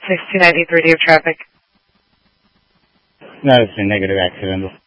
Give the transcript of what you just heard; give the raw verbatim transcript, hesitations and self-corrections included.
sixteen ninety-three, do you have traffic? No, it's a negative accidental.